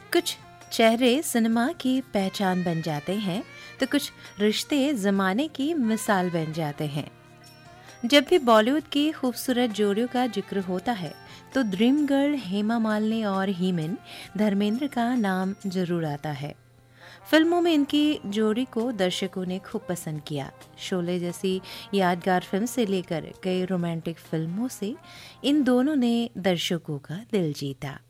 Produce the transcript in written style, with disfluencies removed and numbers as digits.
कुछ चेहरे सिनेमा की पहचान बन जाते हैं तो कुछ रिश्ते ज़माने की मिसाल बन जाते हैं। जब भी बॉलीवुड की खूबसूरत जोड़ियों का जिक्र होता है तो ड्रीम गर्ल हेमा मालिनी और हीमन धर्मेंद्र का नाम जरूर आता है। फिल्मों में इनकी जोड़ी को दर्शकों ने खूब पसंद किया। शोले जैसी यादगार फिल्म से लेकर कई रोमांटिक फिल्मों से इन दोनों ने दर्शकों का दिल जीता।